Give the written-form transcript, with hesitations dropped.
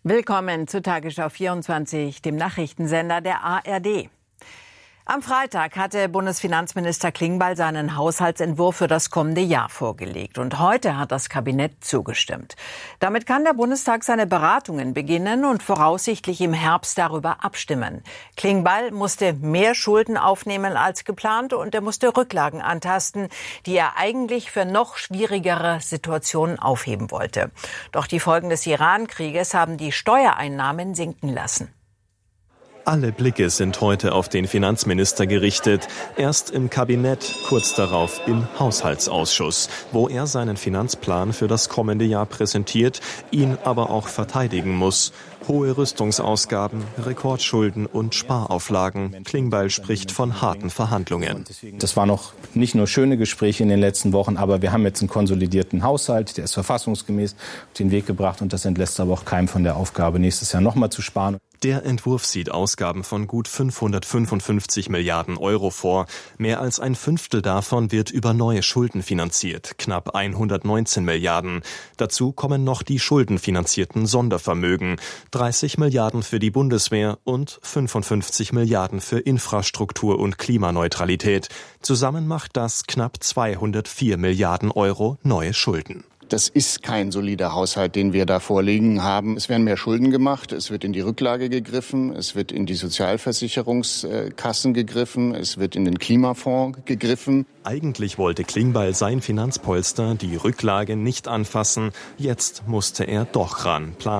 Willkommen zu Tagesschau 24, dem Nachrichtensender der ARD. Am Freitag hatte Bundesfinanzminister Klingbeil seinen Haushaltsentwurf für das kommende Jahr vorgelegt. Und heute hat das Kabinett zugestimmt. Damit kann der Bundestag seine Beratungen beginnen und voraussichtlich im Herbst darüber abstimmen. Klingbeil musste mehr Schulden aufnehmen als geplant und er musste Rücklagen antasten, die er eigentlich für noch schwierigere Situationen aufheben wollte. Doch die Folgen des Iran-Krieges haben die Steuereinnahmen sinken lassen. Alle Blicke sind heute auf den Finanzminister gerichtet. Erst im Kabinett, kurz darauf im Haushaltsausschuss, wo er seinen Finanzplan für das kommende Jahr präsentiert, ihn aber auch verteidigen muss. Hohe Rüstungsausgaben, Rekordschulden und Sparauflagen. Klingbeil spricht von harten Verhandlungen. Das waren noch nicht nur schöne Gespräche in den letzten Wochen, aber wir haben jetzt einen konsolidierten Haushalt, der ist verfassungsgemäß auf den Weg gebracht und das entlässt aber auch keinem von der Aufgabe, nächstes Jahr nochmal zu sparen. Der Entwurf sieht Ausgaben von gut 555 Milliarden Euro vor. Mehr als ein Fünftel davon wird über neue Schulden finanziert, knapp 119 Milliarden. Dazu kommen noch die schuldenfinanzierten Sondervermögen, 30 Milliarden für die Bundeswehr und 55 Milliarden für Infrastruktur und Klimaneutralität. Zusammen macht das knapp 204 Milliarden Euro neue Schulden. Das ist kein solider Haushalt, den wir da vorliegen haben. Es werden mehr Schulden gemacht, es wird in die Rücklage gegriffen, es wird in die Sozialversicherungskassen gegriffen, es wird in den Klimafonds gegriffen. Eigentlich wollte Klingbeil sein Finanzpolster, die Rücklage, nicht anfassen. Jetzt musste er doch ran.